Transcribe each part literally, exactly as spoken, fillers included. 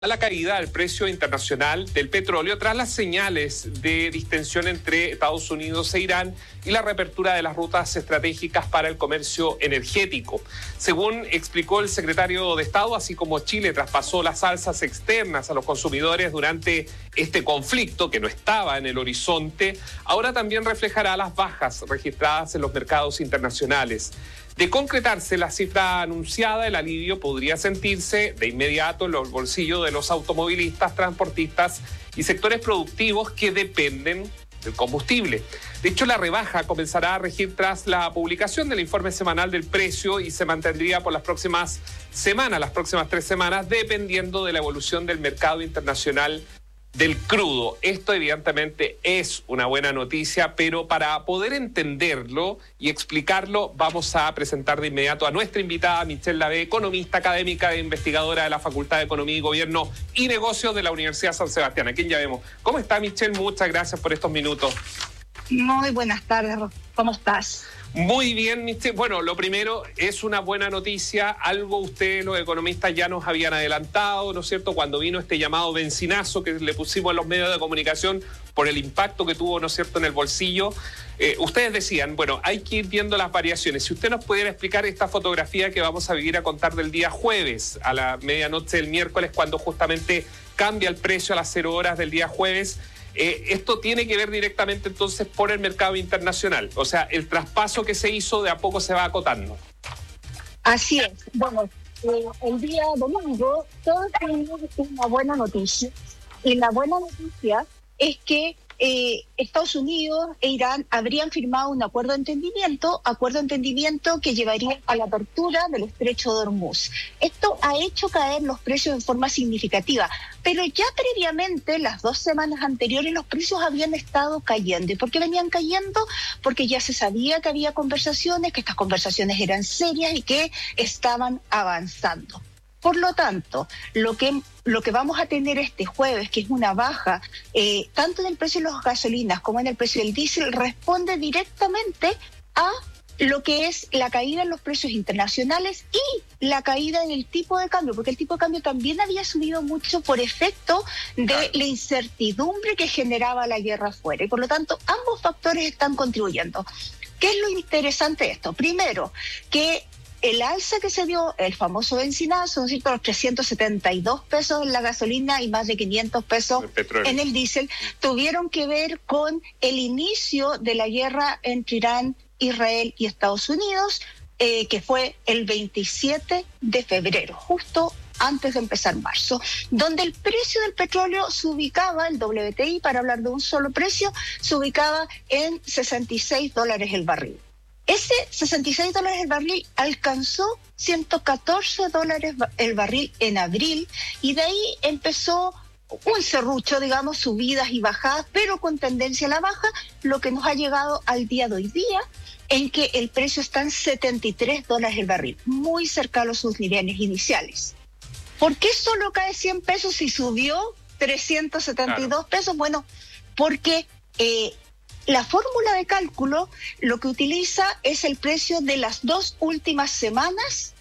A la caída del precio internacional del petróleo tras las señales de distensión entre Estados Unidos e Irán y la reapertura de las rutas estratégicas para el comercio energético. Según explicó el secretario de Estado, así como Chile traspasó las alzas externas a los consumidores durante este conflicto que no estaba en el horizonte, ahora también reflejará las bajas registradas en los mercados internacionales. De concretarse la cifra anunciada, el alivio podría sentirse de inmediato en los bolsillos de los automovilistas, transportistas y sectores productivos que dependen del combustible. De hecho, la rebaja comenzará a regir tras la publicación del informe semanal del precio y se mantendría por las próximas semanas, las próximas tres semanas, dependiendo de la evolución del mercado internacional del crudo. Esto evidentemente es una buena noticia, pero para poder entenderlo y explicarlo vamos a presentar de inmediato a nuestra invitada Michelle Lavé, economista académica e investigadora de la Facultad de Economía y Gobierno y Negocios de la Universidad San Sebastián, a quien ya vemos. ¿Cómo está, Michelle? Muchas gracias por estos minutos. Muy buenas tardes, ¿cómo estás? Muy bien, mister Bueno, lo primero es una buena noticia, algo ustedes los economistas ya nos habían adelantado, ¿no es cierto?, cuando vino este llamado benzinazo que le pusimos en los medios de comunicación por el impacto que tuvo, ¿no es cierto?, en el bolsillo. Eh, ustedes decían, bueno, hay que ir viendo las variaciones. Si usted nos pudiera explicar esta fotografía que vamos a vivir a contar del día jueves, a la medianoche del miércoles, cuando justamente cambia el precio a las cero horas del día jueves. Eh, esto tiene que ver directamente entonces por el mercado internacional, o sea, el traspaso que se hizo de a poco se va acotando. Así es. Bueno, eh, el día domingo todos tenemos una buena noticia, y la buena noticia es que eh, Estados Unidos e Irán habrían firmado un acuerdo de entendimiento, acuerdo de entendimiento que llevaría a la apertura del estrecho de Hormuz. Esto ha hecho caer los precios de forma significativa, pero ya previamente, las dos semanas anteriores, los precios habían estado cayendo. ¿Y por qué venían cayendo? Porque ya se sabía que había conversaciones, que estas conversaciones eran serias y que estaban avanzando. Por lo tanto, lo que, lo que vamos a tener este jueves, que es una baja, eh, tanto en el precio de las gasolinas como en el precio del diésel, responde directamente a lo que es la caída en los precios internacionales y la caída en el tipo de cambio, porque el tipo de cambio también había subido mucho por efecto de la incertidumbre que generaba la guerra afuera. Y por lo tanto, ambos factores están contribuyendo. ¿Qué es lo interesante de esto? Primero, que el alza que se dio, el famoso benzinazo, ¿no es cierto?, los trescientos setenta y dos pesos en la gasolina y más de quinientos pesos el en el diésel, tuvieron que ver con el inicio de la guerra entre Irán, Israel y Estados Unidos, eh, que fue el veintisiete de febrero, justo antes de empezar marzo, donde el precio del petróleo se ubicaba, el W T I, para hablar de un solo precio, se ubicaba en sesenta y seis dólares el barril. Ese sesenta y seis dólares el barril alcanzó ciento catorce dólares el barril en abril, y de ahí empezó un serrucho, digamos, subidas y bajadas, pero con tendencia a la baja, lo que nos ha llegado al día de hoy día, en que el precio está en setenta y tres dólares el barril, muy cercano a sus niveles iniciales. ¿Por qué solo cae cien pesos y subió trescientos setenta y dos pesos? Bueno, porque eh, la fórmula de cálculo lo que utiliza es el precio de las dos últimas semanas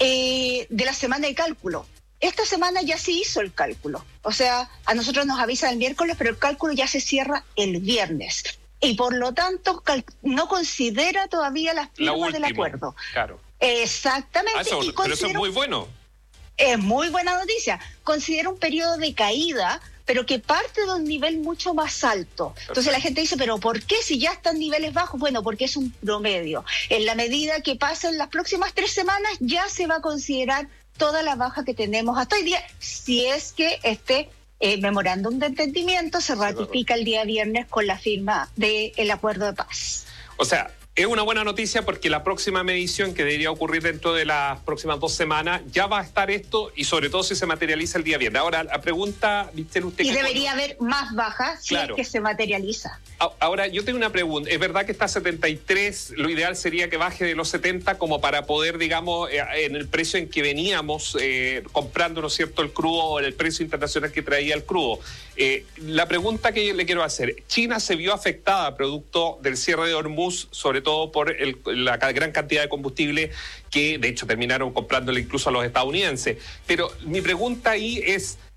eh, de la semana de cálculo. Esta semana ya se hizo el cálculo, o sea, a nosotros nos avisa el miércoles, pero el cálculo ya se cierra el viernes. Y por lo tanto cal- no considera todavía la firma del acuerdo. Claro. Exactamente. Ah, eso, y pero eso es muy bueno. Es muy buena noticia. Considera un periodo de caída, pero que parte de un nivel mucho más alto. Entonces la gente dice, ¿pero por qué si ya están niveles bajos? Bueno, porque es un promedio. En la medida que pasen las próximas tres semanas, ya se va a considerar toda la baja que tenemos hasta hoy día, si es que este eh, memorándum de entendimiento se ratifica el día viernes con la firma del acuerdo de paz. O sea, es una buena noticia porque la próxima medición, que debería ocurrir dentro de las próximas dos semanas, ya va a estar esto, y sobre todo si se materializa el día viernes. Ahora, la pregunta, Michelle, usted... Y debería cuando... haber más bajas si claro. es que se materializa. Ahora, yo tengo una pregunta. Es verdad que está a setenta y tres, lo ideal sería que baje de los setenta como para poder, digamos, eh, en el precio en que veníamos eh, comprando, ¿no es cierto?, el crudo, o en el precio internacional que traía el crudo. Eh, la pregunta que le quiero hacer, China se vio afectada producto del cierre de Hormuz, sobre todo por el, la gran cantidad de combustible que de hecho terminaron comprándole incluso a los estadounidenses. Pero mi pregunta ahí es,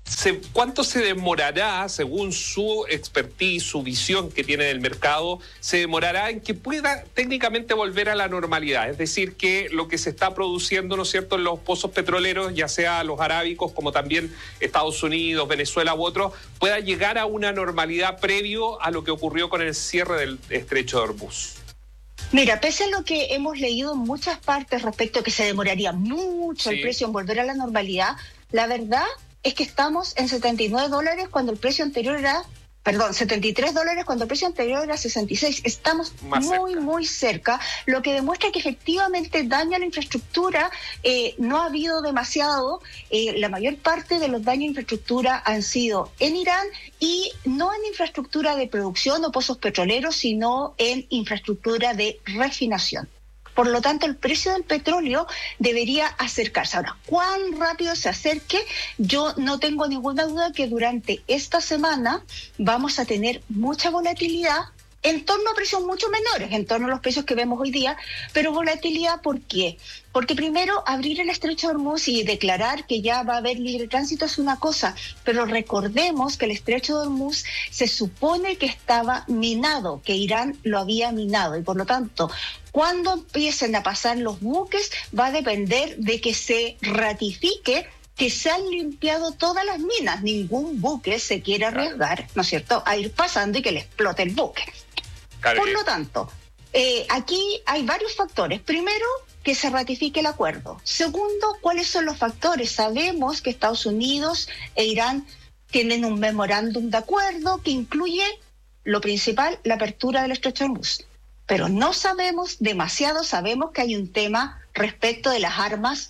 Se, ¿Cuánto se demorará, según su expertise, su visión que tiene del mercado, se demorará en que pueda técnicamente volver a la normalidad? Es decir, que lo que se está produciendo, ¿no es cierto?, en los pozos petroleros, ya sea los arábicos como también Estados Unidos, Venezuela u otros, pueda llegar a una normalidad previo a lo que ocurrió con el cierre del Estrecho de Hormuz. Mira, pese a lo que hemos leído en muchas partes respecto a que se demoraría mucho Sí. el precio en volver a la normalidad, la verdad es que estamos en setenta y nueve dólares cuando el precio anterior era, perdón, setenta y tres dólares cuando el precio anterior era sesenta y seis. Estamos Más muy, cerca. muy cerca, lo que demuestra que efectivamente daño a la infraestructura eh, no ha habido demasiado. Eh, la mayor parte de los daños a infraestructura han sido en Irán y no en infraestructura de producción o pozos petroleros, sino en infraestructura de refinación. Por lo tanto, el precio del petróleo debería acercarse. Ahora, ¿cuán rápido se acerque? Yo no tengo ninguna duda que durante esta semana vamos a tener mucha volatilidad en torno a precios mucho menores, en torno a los precios que vemos hoy día, pero volatilidad, ¿por qué? Porque primero, abrir el Estrecho de Hormuz y declarar que ya va a haber libre tránsito es una cosa, pero recordemos que el Estrecho de Hormuz se supone que estaba minado, que Irán lo había minado, y por lo tanto, cuando empiecen a pasar los buques, va a depender de que se ratifique que se han limpiado todas las minas. Ningún buque se quiere arriesgar, ¿no es cierto?, a ir pasando y que le explote el buque. Claro. Por lo tanto, eh, aquí hay varios factores. Primero, que se ratifique el acuerdo. Segundo, ¿cuáles son los factores? Sabemos que Estados Unidos e Irán tienen un memorándum de acuerdo que incluye, lo principal, la apertura del Estrecho de Hormuz. Pero no sabemos demasiado, sabemos que hay un tema respecto de las armas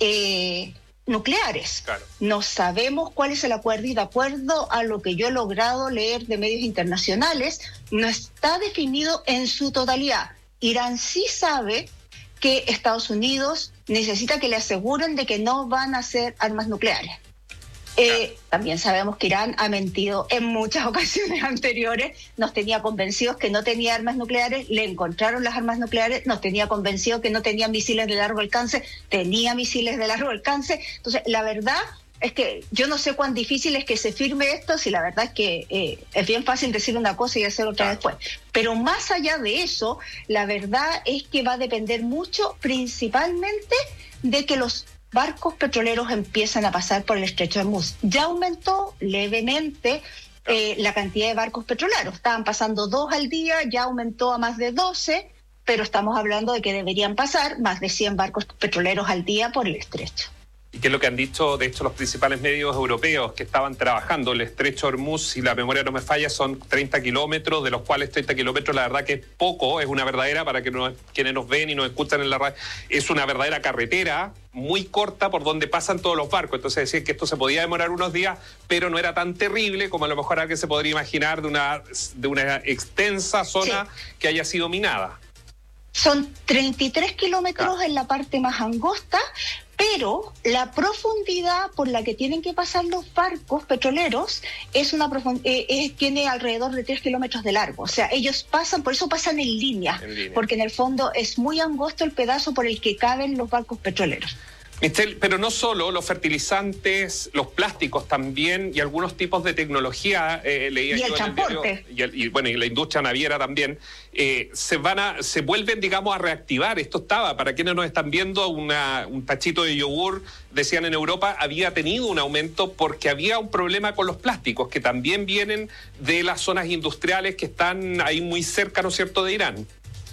eh, nucleares. Claro. No sabemos cuál es el acuerdo y de acuerdo a lo que yo he logrado leer de medios internacionales, no está definido en su totalidad. Irán sí sabe que Estados Unidos necesita que le aseguren de que no van a hacer armas nucleares. Eh, también sabemos que Irán ha mentido en muchas ocasiones anteriores, nos tenía convencidos que no tenía armas nucleares, le encontraron las armas nucleares, nos tenía convencidos que no tenía misiles de largo alcance, tenía misiles de largo alcance. Entonces, la verdad es que yo no sé cuán difícil es que se firme esto, si la verdad es que eh, es bien fácil decir una cosa y hacer otra después. Pero más allá de eso, la verdad es que va a depender mucho, principalmente, de que los barcos petroleros empiezan a pasar por el Estrecho de Hormuz. Ya aumentó levemente eh, la cantidad de barcos petroleros. Estaban pasando dos al día, ya aumentó a más de doce, pero estamos hablando de que deberían pasar más de cien barcos petroleros al día por el estrecho. Y que es lo que han dicho, de hecho, los principales medios europeos que estaban trabajando. El Estrecho de Hormuz, si la memoria no me falla, son treinta kilómetros, de los cuales treinta kilómetros, la verdad que es poco, es una verdadera, para que nos, quienes nos ven y nos escuchan en la radio, es una verdadera carretera muy corta por donde pasan todos los barcos. Entonces decían que esto se podía demorar unos días, pero no era tan terrible como a lo mejor alguien se podría imaginar de una, de una extensa zona sí. que haya sido minada. Son treinta y tres kilómetros claro. en la parte más angosta, pero la profundidad por la que tienen que pasar los barcos petroleros es una profund- eh, eh, tiene alrededor de tres kilómetros de largo. O sea, ellos pasan, por eso pasan en línea, en línea, porque en el fondo es muy angosto el pedazo por el que caben los barcos petroleros. Michelle, pero no solo los fertilizantes, los plásticos también y algunos tipos de tecnología, eh, leía y yo el en transporte. El video, y, el, y bueno, y la industria naviera también, eh, se van a, se vuelven, digamos, a reactivar. Esto estaba, para quienes nos están viendo, una, un tachito de yogur, decían en Europa, había tenido un aumento porque había un problema con los plásticos, que también vienen de las zonas industriales que están ahí muy cerca, ¿no es cierto?, de Irán.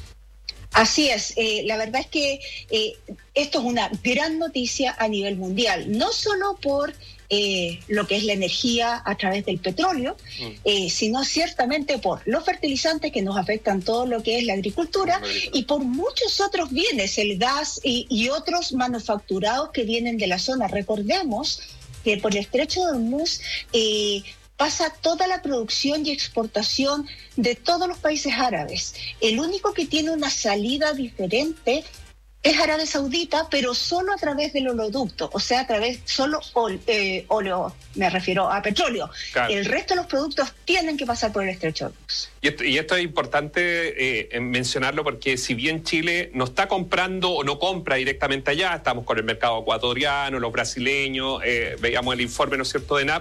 Así es, eh, la verdad es que eh, esto es una gran noticia a nivel mundial, no solo por eh, lo que es la energía a través del petróleo, mm. eh, sino ciertamente por los fertilizantes que nos afectan todo lo que es la agricultura y por muchos otros bienes, el gas y, y otros manufacturados que vienen de la zona. Recordemos que por el Estrecho de Hormuz eh, pasa toda la producción y exportación de todos los países árabes. El único que tiene una salida diferente es Arabia Saudita, pero solo a través del oleoducto, o sea, a través solo ol, eh, óleo, me refiero a petróleo. Claro. El resto de los productos tienen que pasar por el Estrecho de Hormuz. Y esto, y esto es importante eh, mencionarlo porque si bien Chile no está comprando o no compra directamente allá, estamos con el mercado ecuatoriano, los brasileños, eh, veíamos el informe, ¿no es cierto?, de N A P,